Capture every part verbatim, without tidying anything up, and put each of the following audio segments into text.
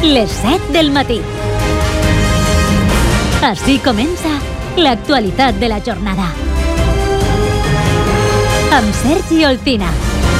les set del matí. Així comença l'actualitat de la jornada. Amb Sergi Olcina.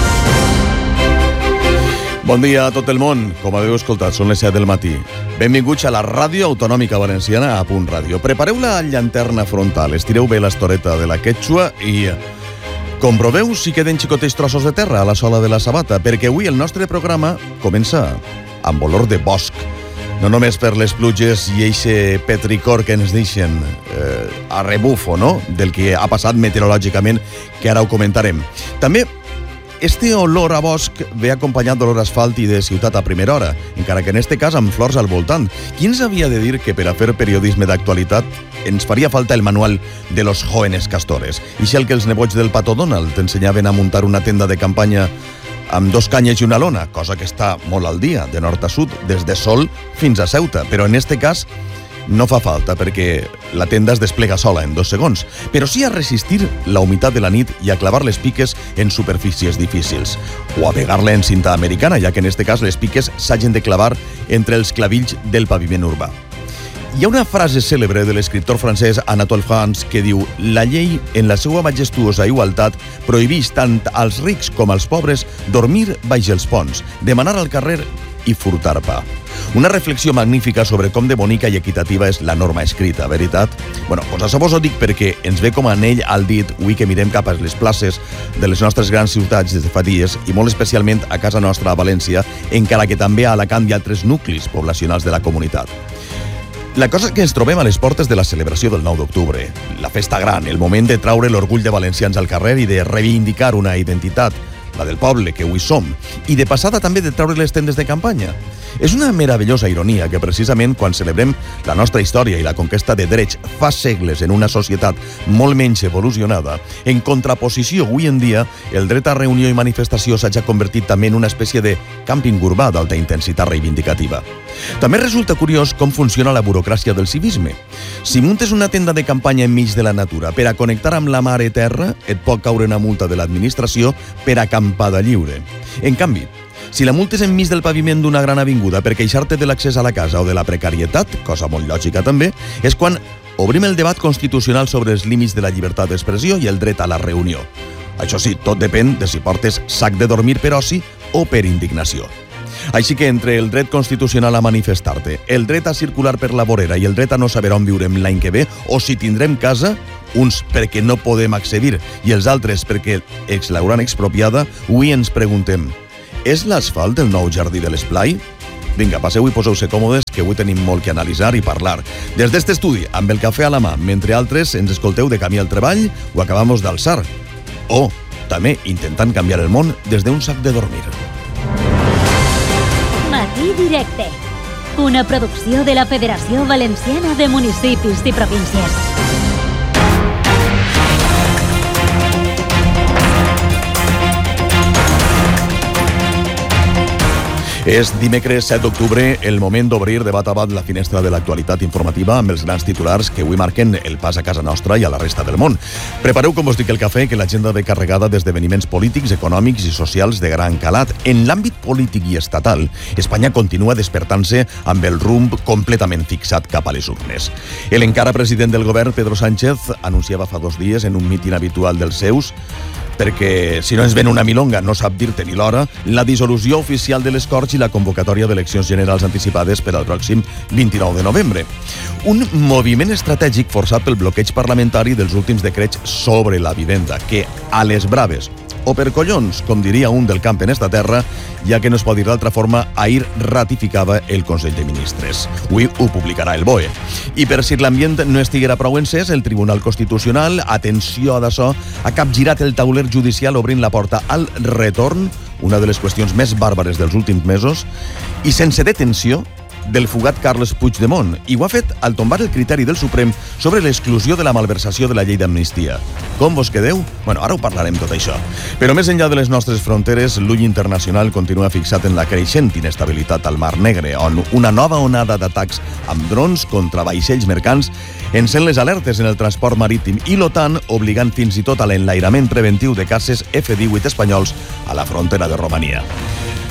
Bon dia a tot el món. Com haveu escoltat, són les set del matí. Benvinguts a la Ràdio Autonòmica Valenciana a Punt Ràdio. Prepareu la llanterna frontal, estireu bé l'estoreta de la quechua i comproveu si queden xicotells trossos de terra a la sola de la sabata, perquè avui el nostre programa comença amb olor de bosc. No només per les pluges i eixe petricor que ens deixen eh, a rebufo, no?, del que ha passat meteorològicament, que ara ho comentarem. També este olor a bosc ve acompanyat d'olor a asfalt i de ciutat a primera hora, encara que en este cas amb flors al voltant. Qui ens havia de dir que per a fer periodisme d'actualitat ens faria falta el manual de los jóvenes castores? I si el que els nebots del Pato Donald t'ensenyaven a muntar una tenda de campanya amb dos canyes i una lona, cosa que està molt al dia, de nord a sud, des de Sol fins a Ceuta. Però en este cas no fa falta, perquè la tenda es desplega sola en dos segons. Però sí a resistir la humitat de la nit i a clavar les piques en superfícies difícils. O a pegar-la en cinta americana, ja que en este cas les piques s'hagin de clavar entre els clavills del paviment urbà. Hi ha una frase cèlebre de l'escriptor francès Anatole France que diu: la llei, en la seva majestuosa igualtat, prohibeix tant als rics com als pobres dormir baix els ponts, demanar al carrer i furtar pa. Una reflexió magnífica sobre com de bonica i equitativa és la norma escrita, veritat? Bueno, doncs això vos ho dic perquè ens ve com a anell al dit avui que mirem cap a les places de les nostres grans ciutats des de fa dies i molt especialment a casa nostra, a València, encara que també a Alacant i altres nuclis poblacionals de la comunitat. La cosa que ens trobem a les portes de la celebració del nou d'octubre, la festa gran, el moment de traure l'orgull de valencians al carrer i de reivindicar una identitat, la del poble que avui som, i de passada també de treure les tendes de campanya. És una meravellosa ironia que precisament quan celebrem la nostra història i la conquesta de drets fa segles en una societat molt menys evolucionada, en contraposició avui en dia el dret a reunió i manifestació s'ha convertit també en una espècie de càmping urbà d'alta intensitat reivindicativa. També resulta curiós com funciona la burocràcia del civisme. Si muntes una tenda de campanya enmig de la natura per a connectar amb la mare terra, et pot caure una multa de l'administració per acampada lliure. En canvi, si la multes enmig del paviment d'una gran avinguda per queixar-te de l'accés a la casa o de la precarietat, cosa molt lògica també, és quan obrim el debat constitucional sobre els límits de la llibertat d'expressió i el dret a la reunió. Això sí, tot depèn de si portes sac de dormir per oci o per indignació. Així que entre el dret constitucional a manifestar-te, el dret a circular per la vorera i el dret a no saber on viurem l'any que ve, o si tindrem casa, uns perquè no podem accedir i els altres perquè ex l'hauran expropiada, avui ens preguntem: és l'asfalt el nou jardí de l'esplai? Vinga, passeu i poseu-se còmodes, que avui tenim molt que analitzar i parlar. Des d'este estudi, amb el cafè a la mà, mentre altres ens escolteu de camí al treball o acabamos d'alçar. O, també, intentant canviar el món des d'un sac de dormir. Matí Directe, una producció de la Federació Valenciana de Municipis i Províncies. És dimecres set d'octubre, el moment d'obrir de bat a bat la finestra de l'actualitat informativa amb els grans titulars que avui marquen el pas a casa nostra i a la resta del món. Prepareu, com us dic, el cafè, que l'agenda ve carregada d'esdeveniments polítics, econòmics i socials de gran calat. En l'àmbit polític i estatal, Espanya continua despertant-se amb el rumb completament fixat cap a les urnes. El encara president del govern, Pedro Sánchez, anunciava fa dos dies en un míting habitual dels seus, perquè si no ens ven una milonga no sap dir-te ni l'hora, la dissolució oficial de les Corts i la convocatòria d'eleccions generals anticipades per al pròxim vint-i-nou de novembre. Un moviment estratègic forçat pel bloqueig parlamentari dels últims decrets sobre la vivenda, que a les braves, o per collons, com diria un del camp en esta terra, ja que no es pot dir d'altra forma, ahir ratificava el Consell de Ministres. Avui ho publicarà el B O E. I per si l'ambient no estiguera prou encès, el Tribunal Constitucional, atenció a d'això, ha capgirat el tauler judicial obrint la porta al retorn, una de les qüestions més bàrbares dels últims mesos, i sense detenció, del fugat Carles Puigdemont, i ho ha fet al tombar el criteri del Suprem sobre l'exclusió de la malversació de la llei d'amnistia. Com vos quedeu? Bueno, ara ho parlarem tot això. Però més enllà de les nostres fronteres, l'ull internacional continua fixat en la creixent inestabilitat al Mar Negre, on una nova onada d'atacs amb drons contra vaixells mercants encén les alertes en el transport marítim i l'OTAN obligant fins i tot a l'enlairament preventiu de caces F divuit espanyols a la frontera de Romania.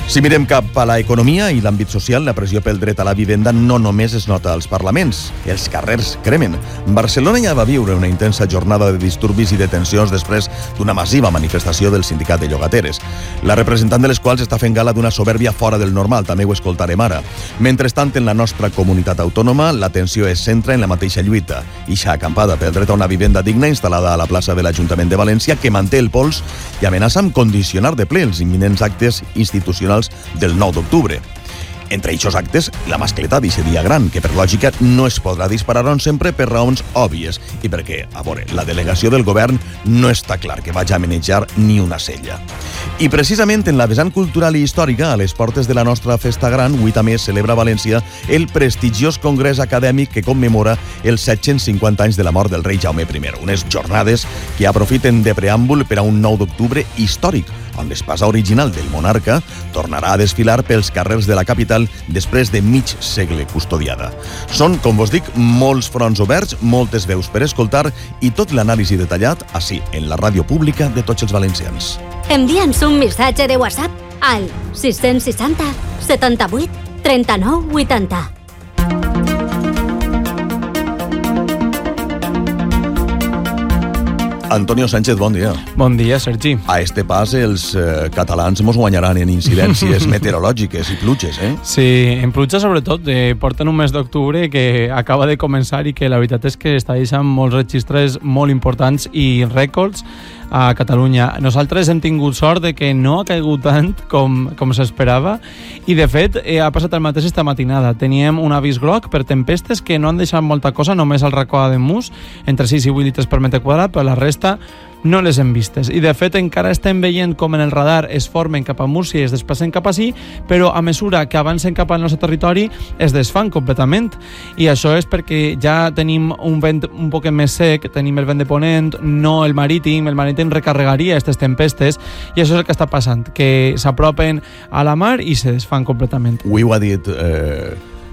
Si mirem cap a l'economia i l'àmbit social, la pressió pel dret a la vivenda no només es nota als parlaments. Els carrers cremen. Barcelona ja va viure una intensa jornada de disturbis i detencions després d'una massiva manifestació del sindicat de llogateres, la representant de les quals està fent gala d'una soberbia fora del normal, també ho escoltarem ara. Mentrestant, en la nostra comunitat autònoma, l'atenció es centra en la mateixa lluita. Ixa acampada pel dret a una vivenda digna instal·lada a la plaça de l'Ajuntament de València, que manté el pols i amenaça amb condicionar de ple els imminents actes institucionals del nou d'octubre. Entre aquests actes, la mascleta d'aquest dia gran, que per lògica no es podrà disparar on sempre per raons òbvies i perquè, a veure, la delegació del govern no està clar que vagi a manejar ni una sella. I precisament en la vessant cultural i històrica, a les portes de la nostra festa gran, avui també es celebra a València el prestigiós congrés acadèmic que commemora els set-cents cinquanta anys de la mort del rei Jaume I. Unes jornades que aprofiten de preàmbul per a un nou d'octubre històric, on l'espasa original del monarca tornarà a desfilar pels carrers de la capital després de mig segle custodiada. Són, com vos dic, molts fronts oberts, moltes veus per escoltar i tot l'anàlisi detallat ací, en la ràdio pública de tots els valencians. Envia'ns un missatge de WhatsApp al sis seixanta, setanta-vuit, trenta-nou, vuitanta. Antonio Sánchez, bon dia. Bon dia, Sergi. A este pas, els eh, catalans mos guanyaran en incidències meteorològiques i pluges, eh? Sí, en pluja sobretot. Eh, porten un mes d'octubre que acaba de començar i que la veritat és que està deixant molts registres molt importants i rècords a Catalunya. Nosaltres hem tingut sort de que no ha caigut tant com, com s'esperava i, de fet, eh, ha passat el mateix esta matinada. Teníem un avís groc per tempestes que no han deixat molta cosa, només al racó de Mus, entre sis i vuit litres per metre quadrat, però la resta no les hem vistes. I, de fet, encara estem veient com en el radar es formen cap a Múrcia i es desplacen cap a sí, però a mesura que avancen cap al nostre territori es desfan completament. I això és perquè ja tenim un vent un poc més sec, tenim el vent de ponent, no el marítim, el marítim recarregaria aquestes tempestes, i això és el que està passant, que s'apropen a la mar i se desfan completament. Avui ho ha dit eh,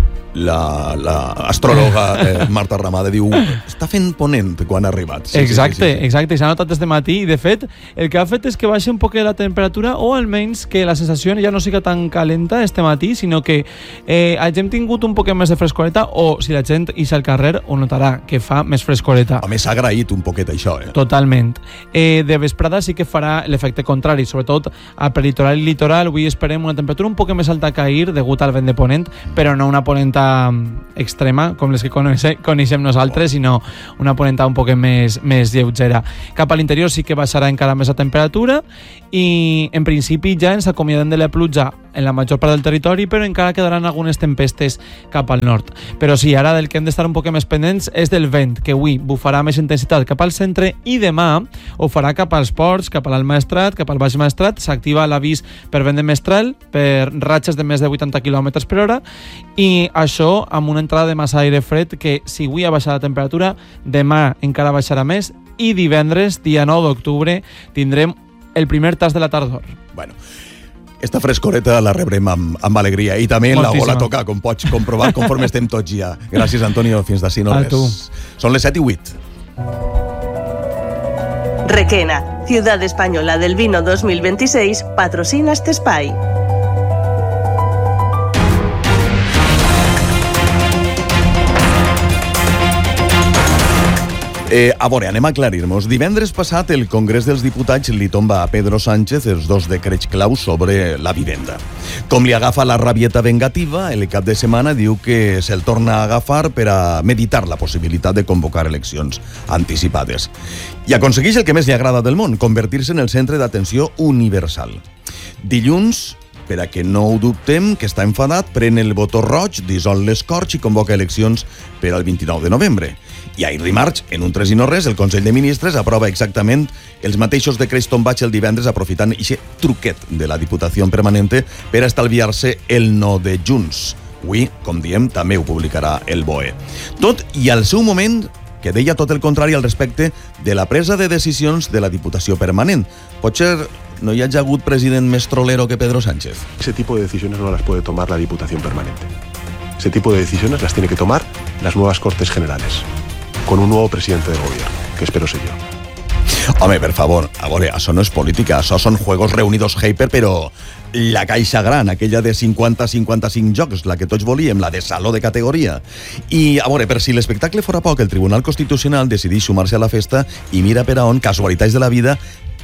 la, la astròloga eh, Marta Ramada, diu, està fent ponent quan ha arribat. Sí, exacte, sí, sí, sí. exacte, s'ha notat des de matí i, de fet, el que ha fet és que baixa un poc la temperatura, o almenys que la sensació ja no siga tan calenta este matí, sinó que eh, hagin tingut un poc més de frescoreta, o si la gent ix al carrer ho notarà, que fa més frescoreta. A més, s'ha agraït un poquet això, eh? Totalment. Eh, de vesprada sí que farà l'efecte contrari, sobretot a prelitoral i litoral. Avui esperem una temperatura un poc més alta a cair degut al vent de ponent, però no una ponenta extrema com les que coneixem, coneixem nosaltres, sinó una ponenta un poc més, més lleugera. Cap a l'interior sí que baixarà encara més la temperatura i en principi ja ens acomiadem de la pluja en la major part del territori, però encara quedaran algunes tempestes cap al nord. Però sí, ara del que hem d'estar un poc més pendents és del vent, que avui bufarà més intensitat cap al centre i demà ho farà cap als ports, cap a l'Alt Maestrat, cap al Baix Maestrat. S'activa l'avís per vent de mestral, per ratxes de més de vuitanta quilòmetres per hora, i això amb una entrada de massa aire fred que, si avui ha baixat la temperatura, demà encara baixarà més, i divendres, dia nou d'octubre, tindrem el primer tas de la tardor. Bueno, esta frescoreta la rebrem amb, amb alegria i també la vola tocar, com pots comprovar conforme estem tots ja. Gràcies, Antonio. Fins d'ací no res. A tu. Són les set i vuit. Requena, Ciudad Española del Vino dos mil veintiséis, patrocina este espai. Eh, a veure, anem a aclarir-nos. Divendres passat, el Congrés dels Diputats li tomba a Pedro Sánchez els dos decrets claus sobre la vivenda. Com li agafa la rabieta vengativa, el cap de setmana diu que se'l torna a agafar per a meditar la possibilitat de convocar eleccions anticipades. I aconsegueix el que més li agrada del món, convertir-se en el centre d'atenció universal. Dilluns, per a que no ho dubtem, que està enfadat, pren el botó roig, dissol les Corts i convoca eleccions per al vint-i-nou de novembre. I ahir dimarts, en un tres i no res, el Consell de Ministres aprova exactament els mateixos decrets tombats el divendres, aprofitant aquest truquet de la Diputació Permanente per a estalviar-se el no de Junts. Avui, com diem, també ho publicarà el B O E. Tot i al seu moment, que deia tot el contrari al respecte de la presa de decisions de la Diputació Permanent. Potser no hi ha hagut president més trolero que Pedro Sánchez. Ese tipo de decisiones no las puede tomar la Diputación Permanente. Ese tipo de decisiones las tiene que tomar las nuevas Cortes Generales, con un nuevo presidente del gobierno, que espero ser yo. Home, per favor, a veure, això no és política, això són Juegos Reunidos Hyper, però la caixa gran, aquella de cinquanta a cinquanta-cinc jocs, la que tots volíem, la de saló de categoria. I, a veure, per si l'espectacle fora poc, el Tribunal Constitucional decideix sumar-se a la festa i mira per a on, casualitats de la vida,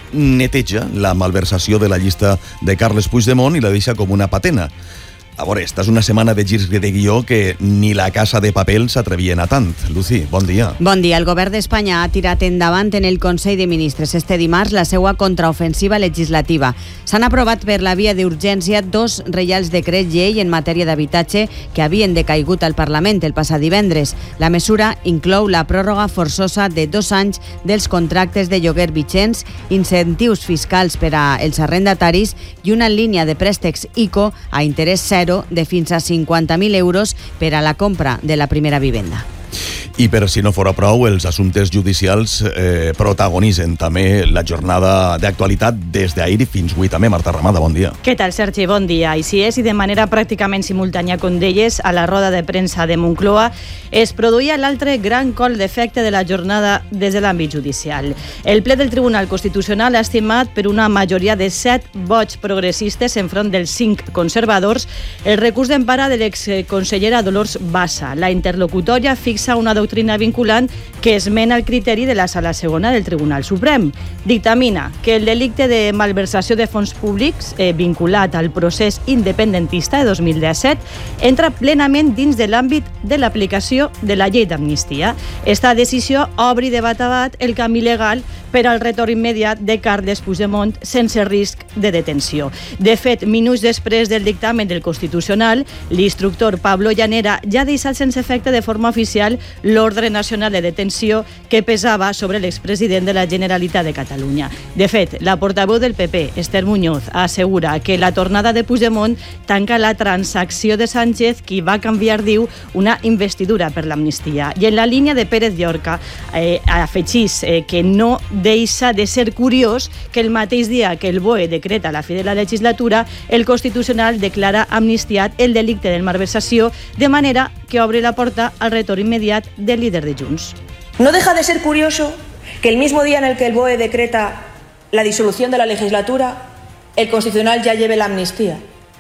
neteja la malversació de la llista de Carles Puigdemont i la deixa com una patena. A veure, esta és una setmana de girs de guió que ni la Casa de Papel s'atrevien a tant. Lucy, bon dia. Bon dia. El govern d'Espanya ha tirat endavant en el Consell de Ministres este dimarts la seva contraofensiva legislativa. S'han aprovat per la via d'urgència dos reials decrets llei en matèria d'habitatge que havien decaigut al Parlament el passat divendres. La mesura inclou la pròrroga forçosa de dos anys dels contractes de lloguer vigents, incentius fiscals per als arrendataris i una línia de préstecs ICO a interès zero de fins a cinquanta mil euros per a la compra de la primera vivenda. I per si no fora prou, els assumptes judicials eh, protagonitzen també la jornada d'actualitat des d'ahir fins avui també. Marta Ramada, bon dia. Què tal, Sergi? Bon dia. Així és, i de manera pràcticament simultània, com deies, a la roda de premsa de Moncloa es produïa l'altre gran col d'efecte de la jornada des de l'àmbit judicial. El ple del Tribunal Constitucional ha estimat per una majoria de set vots progressistes enfront dels cinc conservadors el recurs d'empara de l'exconsellera Dolors Bassa. La interlocutòria fixa una doctrina vinculant que esmena el criteri de la Sala Segona del Tribunal Suprem. Dictamina que el delicte de malversació de fons públics eh, vinculat al procés independentista de dos mil disset entra plenament dins de l'àmbit de l'aplicació de la llei d'amnistia. Esta decisió obri de bat a bat el camí legal per al retorn immediat de Carles Puigdemont sense risc de detenció. De fet, minuts després del dictamen del Constitucional, l'instructor Pablo Llanera ja ha deixat sense efecte de forma oficial l'ordre nacional de detenció que pesava sobre l'expresident de la Generalitat de Catalunya. De fet, la portaveu del P P, Esther Muñoz, assegura que la tornada de Puigdemont tanca la transacció de Sánchez, qui va canviar, diu, una investidura per l'amnistia. I en la línia de Pérez Llorca, eh, afegís eh, que no deixa de ser curiós que el mateix dia que el B O E decreta la fi de la legislatura, el Constitucional declara amnistiat el delicte de malversació, de manera que obre la porta al retorn inmediat del líder de Junts. No deja de ser curioso que el mismo día en el que el B O E decreta la disolución de la legislatura, el Constitucional ya lleve la amnistía.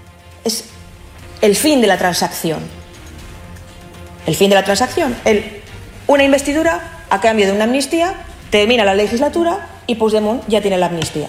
Es el fin de la transacción. El fin de la transacción. El, una investidura a cambio de una amnistía, termina la legislatura y Puigdemont ya tiene la amnistía.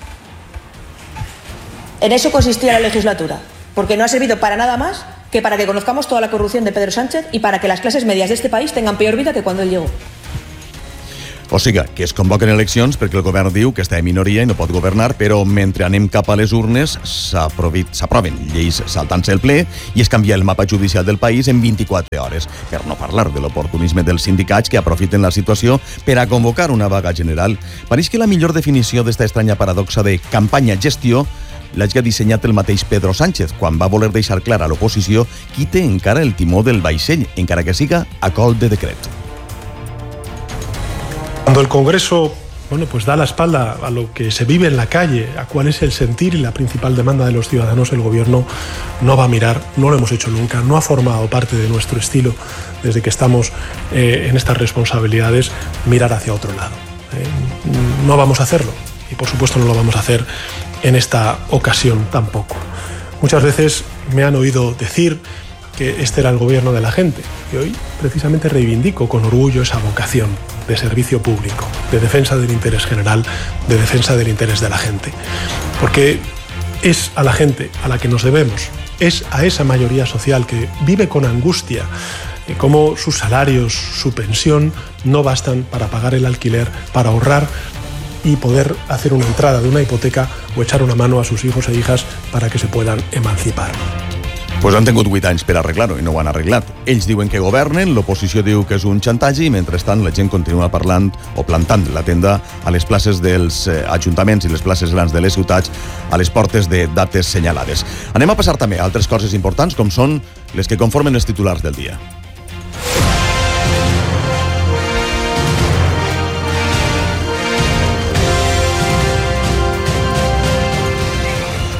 En eso consistía la legislatura, porque no ha servido para nada más que para que conozcamos toda la corrupción de Pedro Sánchez y para que las clases medias de este país tengan peor vida que cuando él llegó. O sigui, que es convoquen eleccions perquè el govern diu que està en minoria i no pot governar, però mentre anem cap a les urnes s'aproven lleis saltant-se el ple i es canvia el mapa judicial del país en vint-i-quatre hores. Per no parlar de l'oportunisme dels sindicats que aprofiten la situació per a convocar una vaga general. Pareix que la millor definició d'esta estranya paradoxa de campanya-gestió l'hagi dissenyat el mateix Pedro Sánchez quan va voler deixar clar a l'oposició qui té encara el timó del vaixell, encara que siga a col de decret. Cuando el Congreso bueno, pues da la espalda a lo que se vive en la calle, a cuál es el sentir y la principal demanda de los ciudadanos, el Gobierno no va a mirar, no lo hemos hecho nunca, no ha formado parte de nuestro estilo desde que estamos eh, en estas responsabilidades, mirar hacia otro lado. Eh, no vamos a hacerlo y por supuesto no lo vamos a hacer en esta ocasión tampoco. Muchas veces me han oído decir que este era el gobierno de la gente y hoy precisamente reivindico con orgullo esa vocación de servicio público, de defensa del interés general, de defensa del interés de la gente. Porque es a la gente a la que nos debemos, es a esa mayoría social que vive con angustia y cómo sus salarios, su pensión no bastan para pagar el alquiler, para ahorrar y poder hacer una entrada de una hipoteca o echar una mano a sus hijos e hijas para que se puedan emancipar. Pues han tingut vuit anys per arreglar-ho i no ho han arreglat. Ells diuen que governen, l'oposició diu que és un xantatge i mentrestant la gent continua parlant o plantant la tenda a les places dels eh, ajuntaments i les places grans de les ciutats a les portes de dates senyalades. Anem a passar també a altres coses importants com són les que conformen els titulars del dia.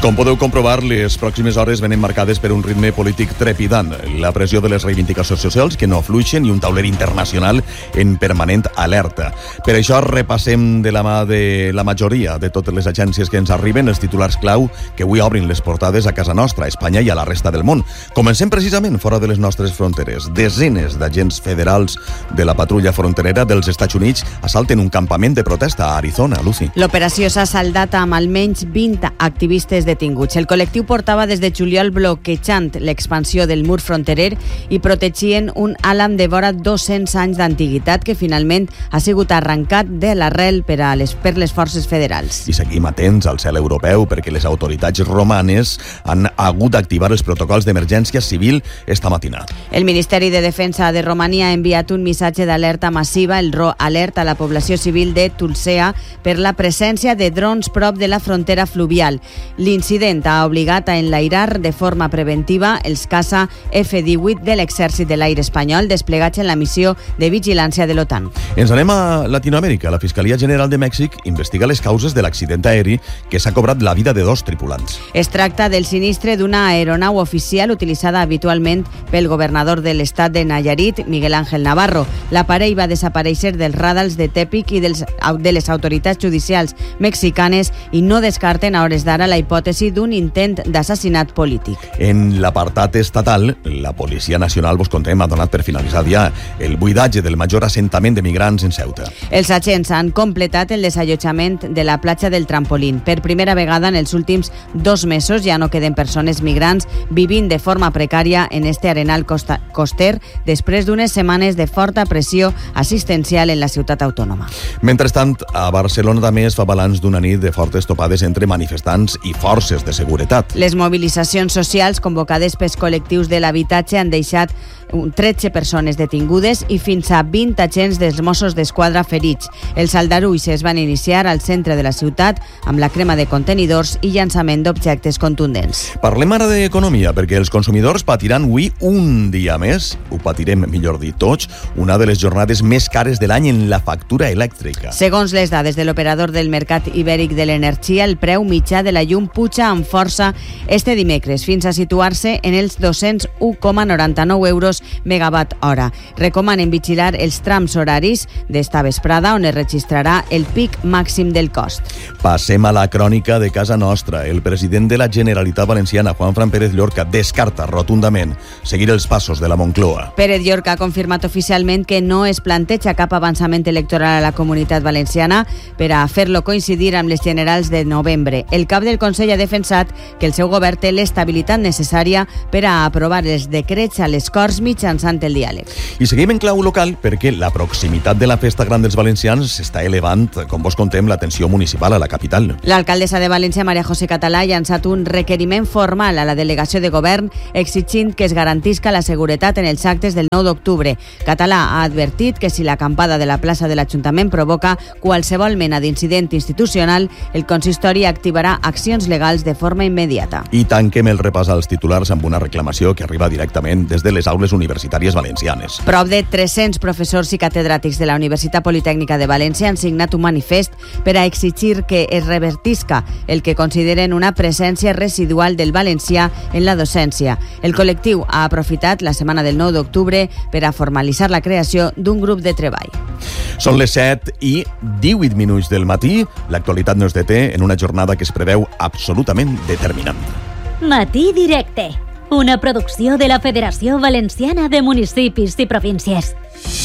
Com podeu comprovar, les pròximes hores venen marcades per un ritme polític trepidant, la pressió de les reivindicacions socials que no afluixen i un tauler internacional en permanent alerta. Per això repassem de la mà de la majoria de totes les agències que ens arriben els titulars clau que avui obrin les portades a casa nostra, a Espanya i a la resta del món. Comencem precisament fora de les nostres fronteres. Desenes d'agents federals de la patrulla fronterera dels Estats Units assalten un campament de protesta a Arizona. Lucy. L'operació s'ha saldat amb almenys vint activistes detinguts. El col·lectiu portava des de juliol bloquejant l'expansió del mur fronterer i protegien un àlam de vora dos-cents anys d'antiguitat que finalment ha sigut arrencat de l'arrel per, a les, per les forces federals. I seguim atents al cel europeu perquè les autoritats romanes han hagut d'activar els protocols d'emergència civil esta matina. El Ministeri de Defensa de Romania ha enviat un missatge d'alerta massiva, el Ro Alert, a la població civil de Tulcea per la presència de drons prop de la frontera fluvial. L'incident ha obligat a enlairar de forma preventiva els caça F divuit de l'exèrcit de l'aire espanyol desplegats en la missió de vigilància de l'OTAN. Ens anem a Latinoamèrica. La Fiscalia General de Mèxic investiga les causes de l'accident aeri que s'ha cobrat la vida de dos tripulants. Es tracta del sinistre d'una aeronau oficial utilitzada habitualment pel governador de l'estat de Nayarit, Miguel Ángel Navarro. L'aparell va desaparèixer dels radars de Tepic i dels, de les autoritats judicials mexicanes i no descarten a hores d'ara la hipòtesi d'un intent d'assassinat polític. En l'apartat estatal, la Policia Nacional, vos contem, ha donat per finalitzat ja el buidatge del major assentament de migrants en Ceuta. Els agents han completat el desallotjament de la platja del Trampolín. Per primera vegada en els últims dos mesos ja no queden persones migrants vivint de forma precària en este arenal costa, coster després d'unes setmanes de forta pressió assistencial en la ciutat autònoma. Mentrestant, a Barcelona també es fa balanç d'una nit de fortes topades entre manifestants i forces de seguretat. Les mobilitzacions socials convocades pels col·lectius de l'habitatge han deixat tretze persones detingudes i fins a vint agents dels Mossos d'Esquadra ferits. Els aldarulls es van iniciar al centre de la ciutat amb la crema de contenidors i llançament d'objectes contundents. Parlem ara d'economia, perquè els consumidors patiran avui un dia més, ho patirem, millor dit, tots, una de les jornades més cares de l'any en la factura elèctrica. Segons les dades de l'operador del mercat ibèric de l'energia, el preu mitjà de la llum puja amb força este dimecres, fins a situar-se en els dos-cents u coma noranta-nou euros megawatt hora. Recomanen vigilar els trams horaris d'esta vesprada on es registrarà el pic màxim del cost. Passem a la crònica de casa nostra. El president de la Generalitat Valenciana, Juanfran Pérez Llorca, descarta rotundament seguir els passos de la Moncloa. Pérez Llorca ha confirmat oficialment que no es planteja cap avançament electoral a la Comunitat Valenciana per a fer-lo coincidir amb les generals de novembre. El cap del Consell ha defensat que el seu govern té l'estabilitat necessària per a aprovar els decrets a les Corts mitjançant el diàleg. I seguim en clau local perquè la proximitat de la Festa Gran dels Valencians està elevant, com vos contem, la tensió municipal a la capital. L'alcaldessa de València, Maria José Català, ha llançat un requeriment formal a la delegació de govern exigint que es garantisca la seguretat en els actes del nou d'octubre. Català ha advertit que si l'acampada de la plaça de l'Ajuntament provoca qualsevol mena d'incident institucional, el consistori activarà accions legals de forma immediata. I tanquem el repàs als titulars amb una reclamació que arriba directament des de les aules universitàries valencianes. Prop de tres-cents professors i catedràtics de la Universitat Politècnica de València han signat un manifest per a exigir que es revertisca el que consideren una presència residual del valencià en la docència. El col·lectiu ha aprofitat la setmana del nou d'octubre per a formalitzar la creació d'un grup de treball. Són les set i divuit minuts del matí. L'actualitat no es deté en una jornada que es preveu absolutament determinant. Matí Directe, una producció de la Federació Valenciana de Municipis i Províncies.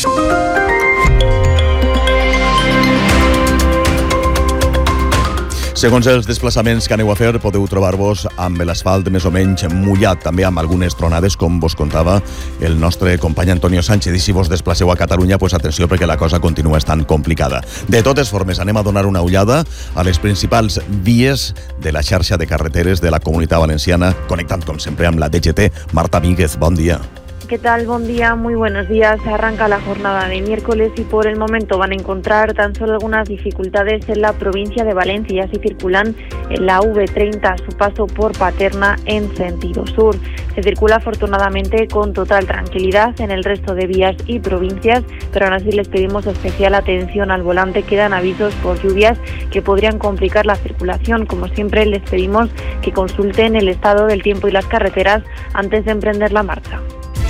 Segons els desplaçaments que aneu a fer, podeu trobar-vos amb l'asfalt més o menys mullat, també amb algunes tronades, com vos contava el nostre company Antonio Sánchez. I si vos desplaceu a Catalunya, pues atenció, perquè la cosa continua estant complicada. De totes formes, anem a donar una ullada a les principals vies de la xarxa de carreteres de la Comunitat Valenciana, connectant, com sempre, amb la D G T. Marta Víguez, bon dia. ¿Qué tal? Buen día, muy buenos días. Arranca la jornada de miércoles y por el momento van a encontrar tan solo algunas dificultades en la provincia de Valencia. Así circulan en la V treinta a su paso por Paterna en sentido sur. Se circula afortunadamente con total tranquilidad en el resto de vías y provincias, pero aún así les pedimos especial atención al volante. Quedan avisos por lluvias que podrían complicar la circulación. Como siempre, les pedimos que consulten el estado del tiempo y las carreteras antes de emprender la marcha.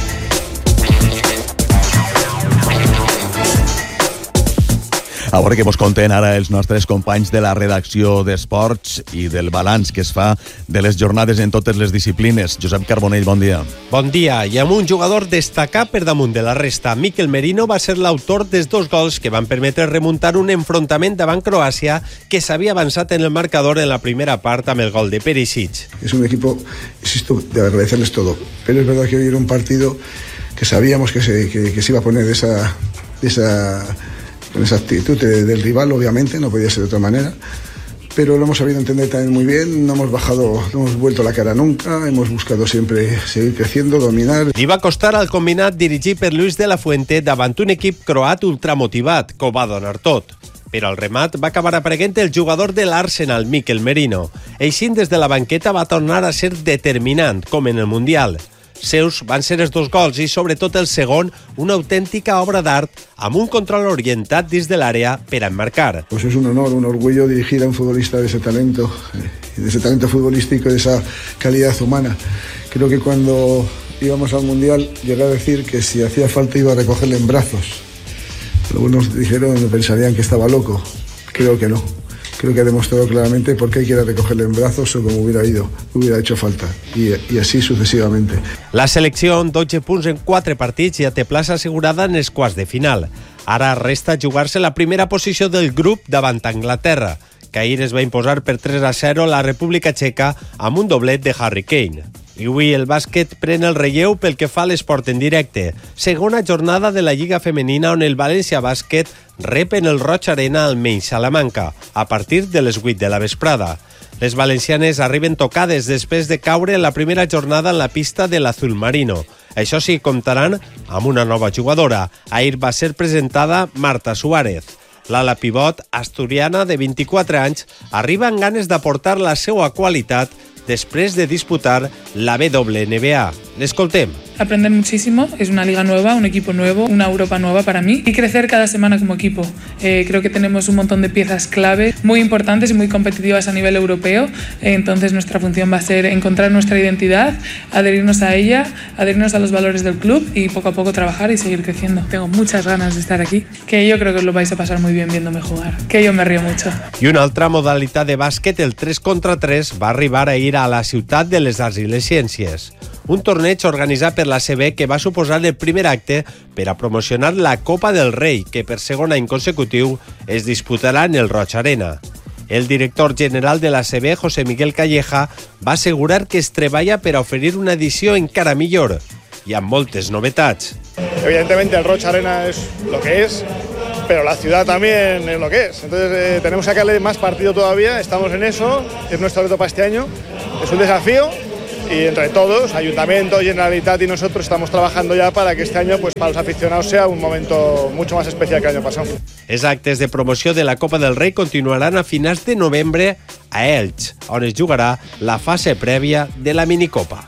A veure què mos conten ara els nostres companys de la redacció d'Esports i del balanç que es fa de les jornades en totes les disciplines. Josep Carbonell, bon dia. Bon dia. I amb un jugador destacat per damunt de la resta. Mikel Merino va ser l'autor dels dos gols que van permetre remuntar un enfrontament davant Croàcia que s'havia avançat en el marcador en la primera part amb el gol de Perisic. Es un equipo, insisto, de agradecerles todo. Pero es verdad que hoy era un partido que sabíamos que se, que, que se iba a poner de esa... De esa con esa actitud del rival, obviamente, no podía ser de otra manera, pero lo hemos sabido entender también muy bien, no hemos bajado, no hemos vuelto la cara nunca, hemos buscado siempre seguir creciendo, dominar. Li va costar al combinat dirigit per Luis de la Fuente davant un equip croat ultramotivat, que ho va donar tot. Però al remat va acabar apareguent el jugador de l'Arsenal, Mikel Merino. Així, des de la banqueta va tornar a ser determinant, com en el Mundial. Seus van ser els dos gols i, sobretot, el segon, una autèntica obra d'art amb un control orientat dins de l'àrea per a emmarcar. Pues es un honor, un orgullo dirigir a un futbolista de ese talento, de ese talento futbolístico, de esa calidad humana. Creo que cuando íbamos al Mundial llegué a decir que si hacía falta iba a recogerle en brazos. Algunos dijeron, pensarían que estaba loco. Creo que no. Creo que ha demostrado claramente por qué quiere recogerle en brazos o como hubiera ido, hubiera hecho falta, y, y así sucesivamente. La selecció, amb dotze punts en quatre partits, ja té plaça assegurada en els quarts de final. Ara resta jugar-se la primera posició del grup davant Anglaterra, que ahir es va imposar per tres a zero la República Txeca amb un doblet de Harry Kane. I avui el bàsquet pren el relleu pel que fa a l'esport en directe. Segona jornada de la Lliga Femenina on el València Bàsquet rep en el Roig Arena al Menys Salamanca, a partir de les vuit de la vesprada. Les valencianes arriben tocades després de caure en la primera jornada en la pista de l'Azul Marino. Això sí, comptaran amb una nova jugadora. Ahir va ser presentada Marta Suárez. L'ala pivot asturiana de vint-i-quatre anys arriba amb ganes d'aportar la seva qualitat després de disputar la W N B A. L'escoltem. Aprender muchísimo, es una liga nueva, un equipo nuevo, una Europa nueva para mí y crecer cada semana como equipo. Eh, creo que tenemos un montón de piezas clave muy importantes y muy competitivas a nivel europeo, eh, entonces nuestra función va a ser encontrar nuestra identidad, adherirnos a ella, adherirnos a los valores del club y poco a poco trabajar y seguir creciendo. Tengo muchas ganas de estar aquí, que yo creo que os lo vais a pasar muy bien viéndome jugar, que yo me río mucho. I una altra modalitat de bàsquet, el tres contra tres, va arribar a ir a la ciutat de les Arts i les Ciències. Un torneig organitzat per l'A C B que va suposar el primer acte per a promocionar la Copa del Rei, que per segon any consecutiu es disputarà en el Roig Arena. El director general de l'A C B, José Miguel Calleja, va assegurar que es treballa per a oferir una edició encara millor i amb moltes novetats. Evidentemente el Roig Arena es lo que es, pero la ciudad también es lo que es. Entonces eh, tenemos que sacarle más partido todavía, estamos en eso, es nuestro reto para este año, es un desafío. Y entre todos, Ayuntamiento, Generalitat y nosotros estamos trabajando ya para que este año, pues para los aficionados, sea un momento mucho más especial que el año pasado. Els actes de promoció de la Copa del Rei continuaran a finals de novembre a Elx, on es jugarà la fase prèvia de la minicopa.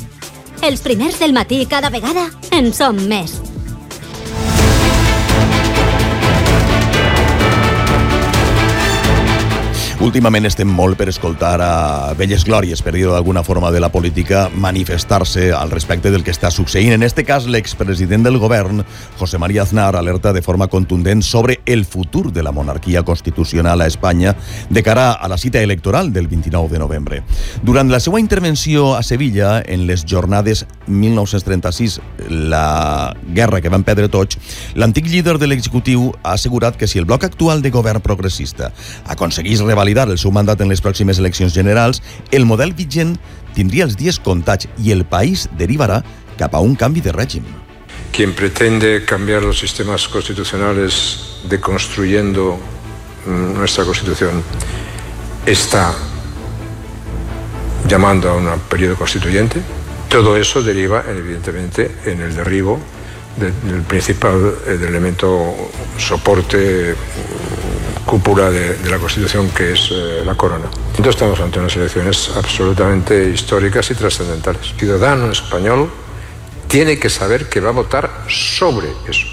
Els primers del matí cada vegada en som més. Últimament estem molt per escoltar a velles glòries, per dir-ho d'alguna forma, de la política manifestar-se al respecte del que està succeint. En este cas, l'expresident del govern, José María Aznar, alerta de forma contundent sobre el futur de la monarquia constitucional a Espanya de cara a la cita electoral del vint-i-nou de novembre. Durant la seva intervenció a Sevilla, en les jornades mil nou-cents trenta-sis, la guerra que van perdre tots, l'antic líder de l'executiu ha assegurat que si el bloc actual de govern progressista aconseguís revalidar el seu mandat en les pròximes eleccions generals, el model vigent tindria els dies comptats i el país derivarà cap a un canvi de règim. Quien pretende cambiar los sistemas constitucionales deconstruyendo nuestra Constitución está llamando a un periodo constituyente. Todo eso deriva, evidentemente, en el derribo del, del principal del elemento soporte cúpula de, de la Constitución, que es eh, la corona. Entonces estamos ante unas elecciones absolutamente históricas y trascendentales. El ciudadano español tiene que saber que va a votar sobre eso.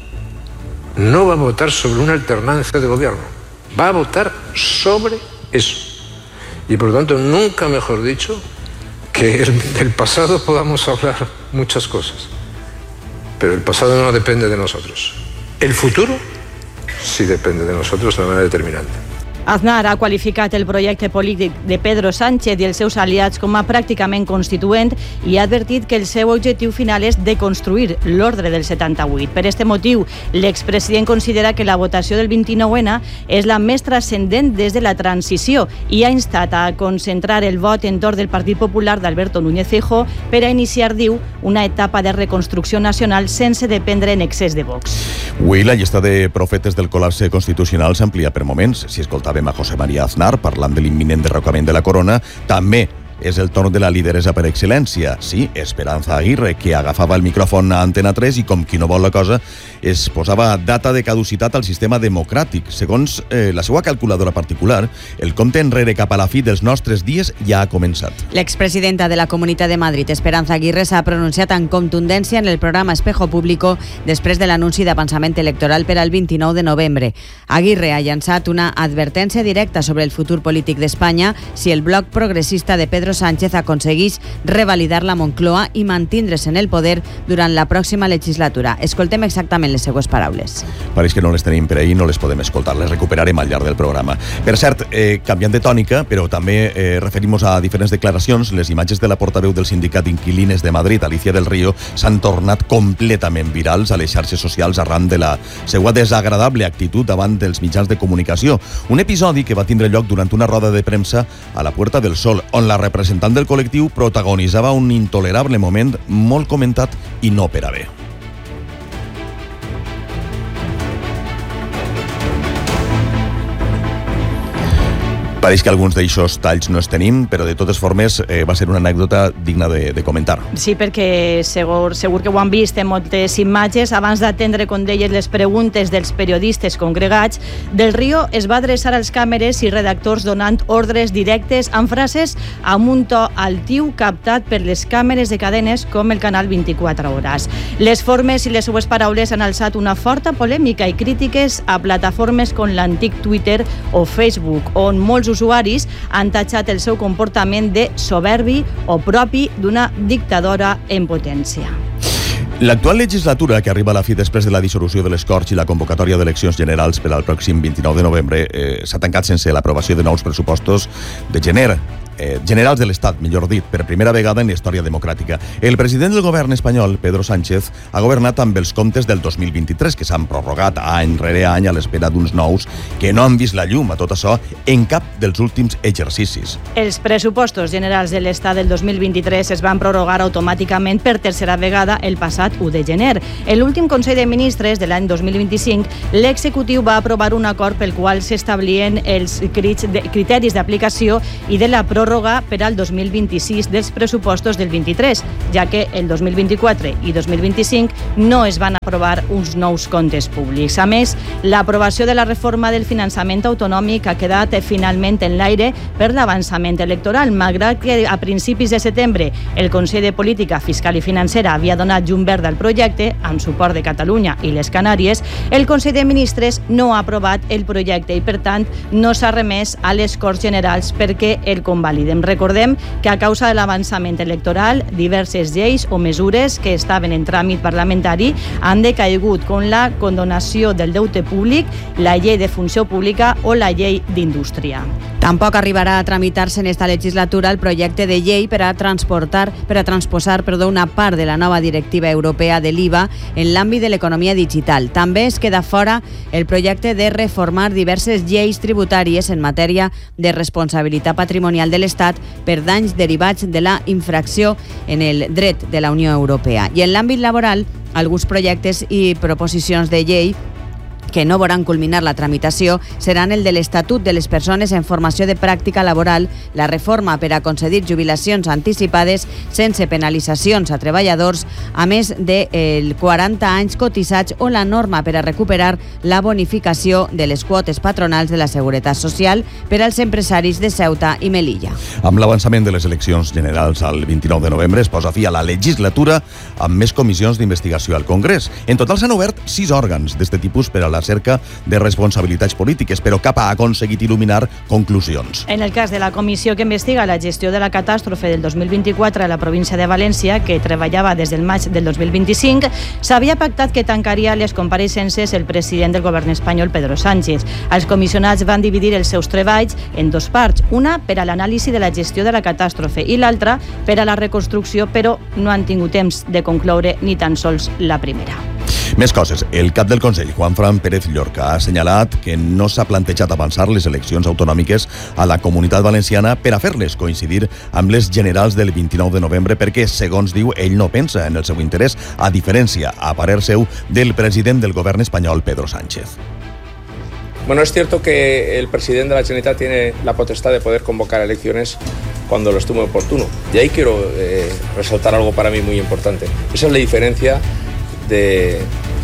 No va a votar sobre una alternancia de gobierno. Va a votar sobre eso. Y por lo tanto, nunca mejor dicho, que el, del pasado podamos hablar muchas cosas. Pero el pasado no depende de nosotros. El futuro sí depende de nosotros de manera determinante. Aznar ha qualificat el projecte polític de Pedro Sánchez i els seus aliats com a pràcticament constituent i ha advertit que el seu objectiu final és deconstruir l'ordre del setanta-vuit. Per aquest motiu, l'expresident considera que la votació del vint-i-nou ena és la més transcendent des de la transició i ha instat a concentrar el vot entorn del Partit Popular d'Alberto Núñez Feijóo per a iniciar, diu, una etapa de reconstrucció nacional sense dependre en excés de Vox. Avui la llista de profetes del col·lapse constitucional s'amplia per moments. Si escoltàvem a José María Aznar parlant de l'imminent derrocament de la corona, també és el torn de la lideresa per excel·lència. Sí, Esperanza Aguirre, que agafava el micròfon a Antena tres i, com qui no vol la cosa, es posava data de caducitat al sistema democràtic. Segons eh, la seva calculadora particular, el compte enrere cap a la fi dels nostres dies ja ha començat. L'expresidenta de la Comunitat de Madrid, Esperanza Aguirre, s'ha pronunciat amb contundència en el programa Espejo Público després de l'anunci d'avançament electoral per al vint-i-nou de novembre. Aguirre ha llançat una advertència directa sobre el futur polític d'Espanya si el bloc progressista de Pedro Sánchez aconsegueix revalidar la Moncloa i mantindre's en el poder durant la pròxima legislatura. Escoltem exactament les seues paraules. Pareix que no les tenim per ahir, no les podem escoltar, les recuperarem al llarg del programa. Per cert, eh, canviant de tònica, però també eh, referim-nos a diferents declaracions, les imatges de la portaveu del sindicat Inquilines de Madrid, Alicia del Río, s'han tornat completament virals a les xarxes socials arran de la seva desagradable actitud davant dels mitjans de comunicació. Un episodi que va tindre lloc durant una roda de premsa a la Puerta del Sol, on la representant del col·lectiu protagonitzava un intolerable moment molt comentat i no per a bé. Pareix que alguns d'aixòs talls no els tenim, però de totes formes eh, va ser una anècdota digna de, de comentar. Sí, perquè segur, segur que ho han vist en moltes imatges. Abans d'atendre, com deies, les preguntes dels periodistes congregats, Del Río es va adreçar als càmeres i redactors donant ordres directes amb frases amb un to altiu captat per les càmeres de cadenes com el canal vint-i-quatre hores. Les formes i les seues paraules han alçat una forta polèmica i crítiques a plataformes com l'antic Twitter o Facebook, on molts usuaris han tatxat el seu comportament de soberbi o propi d'una dictadora en potència. L'actual legislatura, que arriba a la fi després de la dissolució de les Corts i la convocatòria d'eleccions generals per al pròxim vint-i-nou de novembre, eh, s'ha tancat sense l'aprovació de nous pressupostos de gener. Eh, generals de l'Estat, millor dit, per primera vegada en la història democràtica. El president del govern espanyol, Pedro Sánchez, ha governat amb els comptes del dos mil vint-i-tres, que s'han prorrogat any rere any a l'espera d'uns nous que no han vist la llum, a tot això, en cap dels últims exercicis. Els pressupostos generals de l'Estat del dos mil vint-i-tres es van prorrogar automàticament per tercera vegada el passat u de gener. En l'últim Consell de Ministres de l'any dos mil vint-i-cinc, l'executiu va aprovar un acord pel qual s'establien els criteris d'aplicació i de la pròrroga pròrroga per al dos mil vint-i-sis dels pressupostos del vint-i-tres, ja que el dos mil vint-i-quatre i dos mil vint-i-cinc no es van aprovar uns nous comptes públics. A més, l'aprovació de la reforma del finançament autonòmic ha quedat finalment en l'aire per l'avançament electoral, malgrat que a principis de setembre el Consell de Política Fiscal i Financera havia donat llum verda al projecte, amb suport de Catalunya i les Canàries. El Consell de Ministres no ha aprovat el projecte i, per tant, no s'ha remès a les Corts Generals perquè el convalidem. Recordem que a causa de l'avançament electoral, diverses lleis o mesures que estaven en tràmit parlamentari han decaigut, com la condonació del deute públic, la llei de funció pública o la llei d'indústria. Tampoc arribarà a tramitar-se en esta legislatura el projecte de llei per a transportar, per a transposar perdó, una part de la nova directiva europea de l'I V A en l'àmbit de l'economia digital. També es queda fora el projecte de reformar diverses lleis tributàries en matèria de responsabilitat patrimonial de l'Estat per danys derivats de la infracció en el dret de la Unió Europea. I en l'àmbit laboral, alguns projectes i proposicions de llei que no veuran culminar la tramitació seran el de l'Estatut de les Persones en Formació de Pràctica Laboral, la reforma per a concedir jubilacions anticipades sense penalitzacions a treballadors, a més de el quaranta anys cotitzats o la norma per a recuperar la bonificació de les quotes patronals de la Seguretat Social per als empresaris de Ceuta i Melilla. Amb l'avançament de les eleccions generals al vint-i-nou de novembre es posa fi a la legislatura amb més comissions d'investigació al Congrés. En total s'han obert sis òrgans d'este tipus per a la cerca de responsabilitats polítiques, però cap ha aconseguit il·luminar conclusions. En el cas de la comissió que investiga la gestió de la catàstrofe del dos mil vint-i-quatre a la província de València, que treballava des del maig del dos mil vint-i-cinc, s'havia pactat que tancaria les compareixences el president del govern espanyol, Pedro Sánchez. Els comissionats van dividir els seus treballs en dos parts, una per a l'anàlisi de la gestió de la catàstrofe i l'altra per a la reconstrucció, però no han tingut temps de concloure ni tan sols la primera. Més coses. El cap del Consell, Juanfran Pérez Llorca, ha assenyalat que no s'ha plantejat avançar les eleccions autonòmiques a la Comunitat Valenciana per a fer-les coincidir amb les generals del vint-i-nou de novembre perquè, segons diu, ell no pensa en el seu interès, a diferència, a parer seu, del president del govern espanyol, Pedro Sánchez. Bueno, es cierto que el presidente de la Generalitat tiene la potestad de poder convocar elecciones cuando lo estime oportuno. Y ahí quiero eh, resaltar algo para mí muy importante. Esa es la diferencia de,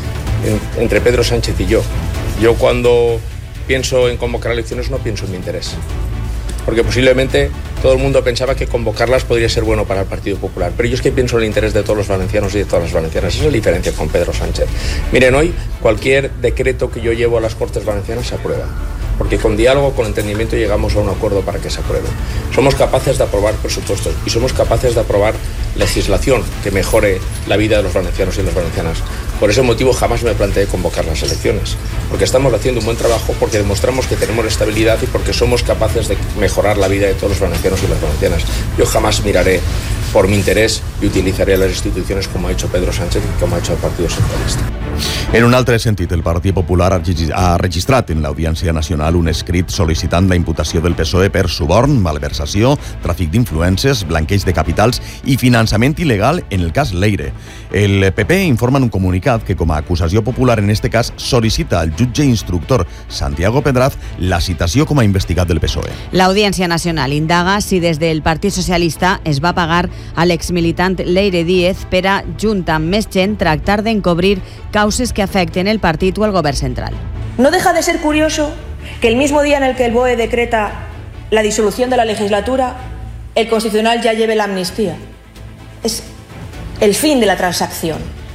en, entre Pedro Sánchez y yo. Yo cuando pienso en convocar elecciones no pienso en mi interés. Porque posiblemente todo el mundo pensaba que convocarlas podría ser bueno para el Partido Popular. Pero yo es que pienso en el interés de todos los valencianos y de todas las valencianas. Esa es la diferencia con Pedro Sánchez. Miren, hoy cualquier decreto que yo llevo a las Cortes Valencianas se aprueba. Porque con diálogo, con entendimiento llegamos a un acuerdo para que se apruebe. Somos capaces de aprobar presupuestos y somos capaces de aprobar legislación que mejore la vida de los valencianos y las valencianas. Por ese motivo jamás me planteé convocar las elecciones, porque estamos haciendo un buen trabajo, porque demostramos que tenemos estabilidad y porque somos capaces de mejorar la vida de todos los valencianos y las valencianas. Yo jamás miraré por mi interés y utilizaré las instituciones como ha hecho Pedro Sánchez y como ha hecho el Partido Socialista. En un altre sentit, el Partit Popular ha registrat en l'Audiència Nacional un escrit sol·licitant la imputació del P S O E per suborn, malversació, tràfic d'influències, blanqueig de capitals i finançament il·legal en el cas Leire. El P P informa en un comunicat que, com a acusació popular en este cas, sol·licita al jutge instructor Santiago Pedraz la citació com a investigat del P S O E. L'Audiència Nacional indaga si des del Partit Socialista es va pagar a l'exmilitant Leire Díez per a, junt amb més gent, tractar d'encobrir causes que afecten el partit o el govern central. No deja de ser curioso que el mismo día en el que el B O E decreta la disolución de la legislatura, el Constitucional ya lleve la amnistía. Es el fin de la transacción.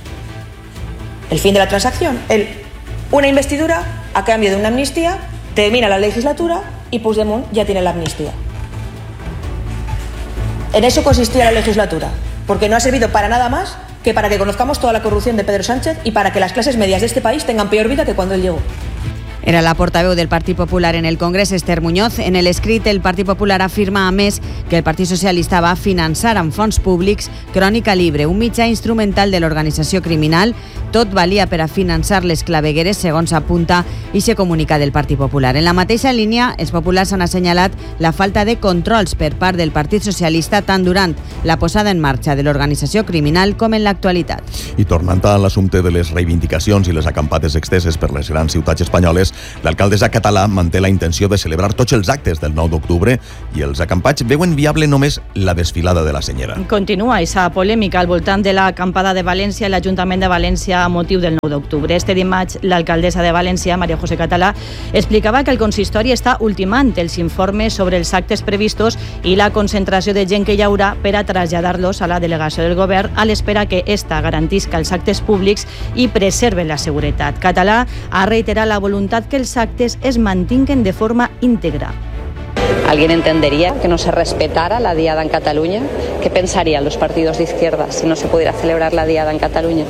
El fin de la transacción. El, una investidura a cambio de una amnistía, termina la legislatura y Puigdemont ya tiene la amnistía. En eso consistía la legislatura, porque no ha servido para nada más que para que conozcamos toda la corrupción de Pedro Sánchez y para que las clases medias de este país tengan peor vida que cuando él llegó. Era la portaveu del Partit Popular en el Congrés, Esther Muñoz. En l'escrit, el Partit Popular afirma, a més, que el Partit Socialista va finançar amb fons públics Crònica Libre, un mitjà instrumental de l'organització criminal. Tot valia per a finançar les clavegueres, segons apunta i se comunica del Partit Popular. En la mateixa línia, els populars han assenyalat la falta de controls per part del Partit Socialista tant durant la posada en marxa de l'organització criminal com en l'actualitat. I tornant a l'assumpte de les reivindicacions i les acampades exteses per les grans ciutats espanyoles, l'alcaldessa català manté la intenció de celebrar tots els actes del nou d'octubre i els acampats veuen viable només la desfilada de la Senyera. Continua aquesta polèmica al voltant de l'acampada de València i l'Ajuntament de València a motiu del nou d'octubre. Este dimarts, l'alcaldessa de València, María José Català, explicava que el consistori està ultimant els informes sobre els actes previstos i la concentració de gent que hi haurà per a traslladar-los a la delegació del govern a l'espera que esta garantisca els actes públics i preserve la seguretat. Català ha reiterat la voluntat que els actes es mantinguen de forma íntegra. ¿Alguien entendería que no se respetara la Diada en Cataluña? ¿Qué pensarían los partidos de izquierda si no se pudiera celebrar la Diada en Cataluña?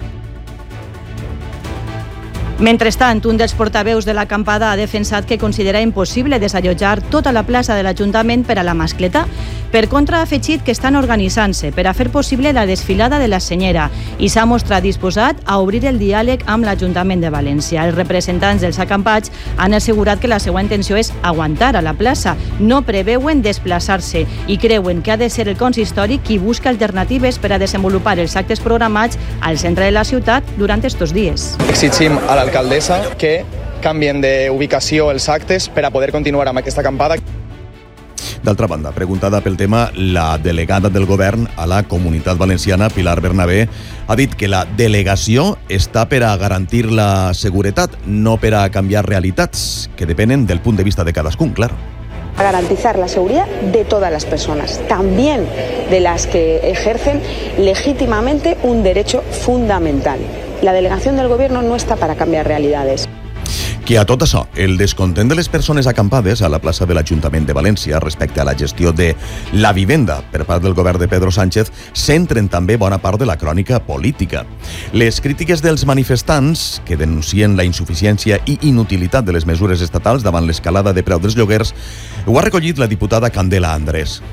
Mentrestant, un dels portaveus de l'acampada ha defensat que considera impossible desallotjar tota la plaça de l'Ajuntament per a la mascleta Per contra, ha afegit que estan organitzant-se per a fer possible la desfilada de la senyera i s'ha mostrat disposat a obrir el diàleg amb l'Ajuntament de València. Els representants dels acampats han assegurat que la seva intenció és aguantar a la plaça, no preveuen desplaçar-se i creuen que ha de ser el consistori qui busca alternatives per a desenvolupar els actes programats al centre de la ciutat durant estos dies. Exigim a l'alcaldessa que canvien d'ubicació els actes per a poder continuar amb aquesta acampada. D'altra banda, preguntada pel tema, la delegada del govern a la Comunitat Valenciana, Pilar Bernabé, ha dit que la delegació està per a garantir la seguretat, no per a canviar realitats, que depenen del punt de vista de cadascun, clar. A garantizar la seguridad de todas las personas, también de las que ejercen legítimamente un derecho fundamental. La delegación del gobierno no está para cambiar realidades. Que a tot això, el descontent de les persones acampades a la plaça de l'Ajuntament de València respecte a la gestió de la vivenda per part del govern de Pedro Sánchez centren també bona part de la crònica política. Les crítiques dels manifestants, que denuncien la insuficiència i inutilitat de les mesures estatals davant l'escalada de preu dels lloguers, ho ha recollit la diputada Candela Andrés.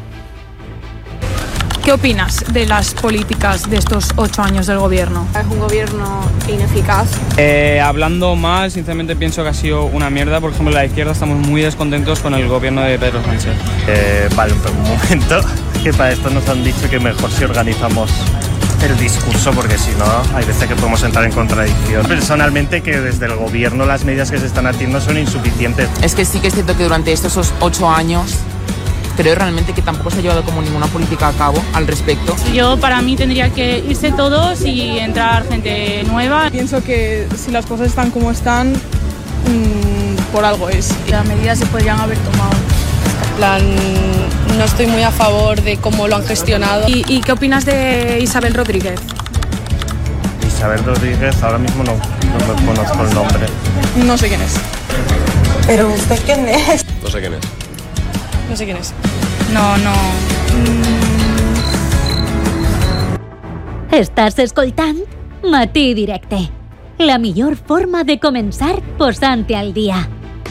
¿Qué opinas de las políticas de estos ocho años del gobierno? Es un gobierno ineficaz. Eh, hablando mal, sinceramente pienso que ha sido una mierda. Por ejemplo, la izquierda estamos muy descontentos con el gobierno de Pedro Sánchez. Eh, vale, un momento, que para esto nos han dicho que mejor si organizamos el discurso, porque si no, hay veces que podemos entrar en contradicción. Personalmente, que desde el gobierno las medidas que se están haciendo son insuficientes. Es que sí que es cierto que durante estos ocho años creo realmente que tampoco se ha llevado como ninguna política a cabo al respecto. Yo, para mí, tendría que irse todos y entrar gente nueva. Pienso que si las cosas están como están, mmm, por algo es. Las medidas se podrían haber tomado. En plan, no estoy muy a favor de cómo lo han gestionado. ¿Y, y qué opinas de Isabel Rodríguez? Isabel Rodríguez, ahora mismo no, no me conozco el nombre. No sé quién es. ¿Pero usted quién es? No sé quién es. No sé quién es. No, no. Estàs escoltant Matí Directe. La millor forma de començar posant-te al dia.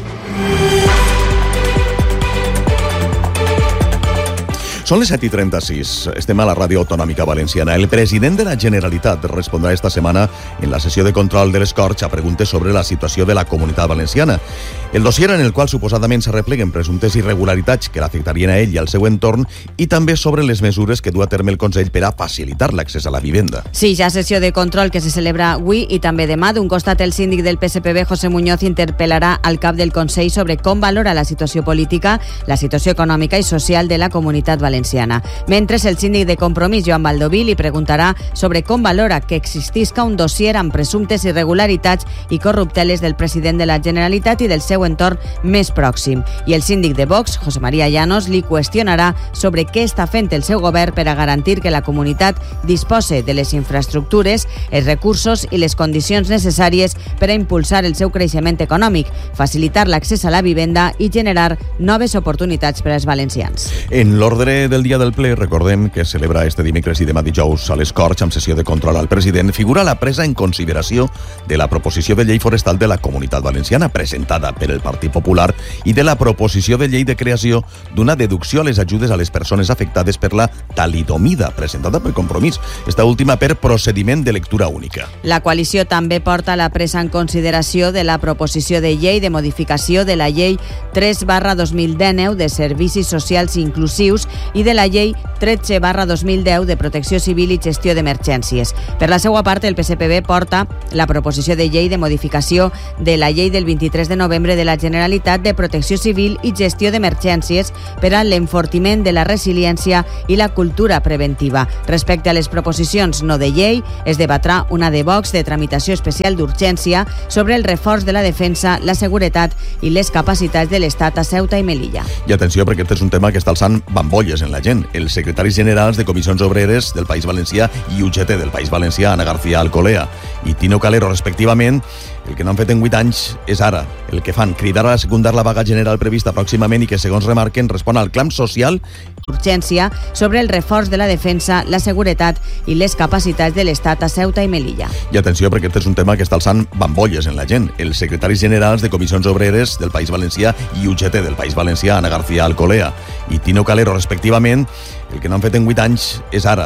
Són les set i trenta-sis. Estem a la ràdio autonòmica valenciana. El president de la Generalitat respondrà esta setmana en la sessió de control de les Corts a preguntes sobre la situació de la Comunitat Valenciana. El dossier en el qual suposadament se repleguen presumptes irregularitats que l'afectarien a ell i al seu entorn i també sobre les mesures que du a terme el Consell per a facilitar l'accés a la vivenda. Sí, ja sessió de control que se celebra avui i també demà. D'un costat, el síndic del P S P B, José Muñoz, interpel·larà al cap del Consell sobre com valora la situació política, la situació econòmica i social de la Comunitat Valenciana. Mentre el síndic de Compromís, Joan Baldoví, li preguntarà sobre com valora que existisca un dossier amb presumptes irregularitats i corrupteles del president de la Generalitat i del seu entorn més pròxim. I el síndic de Vox, José María Llanos, li qüestionarà sobre què està fent el seu govern per a garantir que la comunitat dispose de les infraestructures, els recursos i les condicions necessàries per a impulsar el seu creixement econòmic, facilitar l'accés a la vivenda i generar noves oportunitats per als valencians. En l'ordre del dia del ple, recordem que es celebra este dimecres i demà dijous a les Corts amb sessió de control al president, figura la presa en consideració de la proposició de llei forestal de la Comunitat Valenciana presentada per el Partit Popular i de la proposició de llei de creació d'una deducció a les ajudes a les persones afectades per la talidomida presentada per Compromís, esta última per procediment de lectura única. La coalició també porta la presa en consideració de la proposició de llei de modificació de la llei tres barra dos mil dinou de servicis socials inclusius i de la llei tretze barra dos mil deu de protecció civil i gestió d'emergències. Per la seva part, el P S P B porta la proposició de llei de modificació de la llei del vint-i-tres de novembre de la Generalitat de protecció civil i gestió d'emergències per a l'enfortiment de la resiliència i la cultura preventiva. Respecte a les proposicions no de llei, es debatrà una de Vox de tramitació especial d'urgència sobre el reforç de la defensa, la seguretat i les capacitats de l'Estat a Ceuta i Melilla. I atenció, perquè aquest és un tema que està alçant bambolles en la gent. Els secretaris generals de Comissions Obreres del País Valencià i U G T del País Valencià, Ana García Alcolea i Tino Calero, respectivament, el que no han fet en vuit anys és ara el que fan, cridar a secundar la vaga general prevista pròximament i que, segons remarquen, respon al clam social urgència sobre el reforç de la defensa, la seguretat i les capacitats de l'Estat a Ceuta i Melilla. I atenció, perquè aquest és un tema que està alçant bambolles en la gent. Els secretaris generals de Comissions Obreres del País Valencià i U G T del País Valencià, Ana García Alcolea i Tino Calero, respectivament, efectivament, el que no han fet en vuit anys és ara,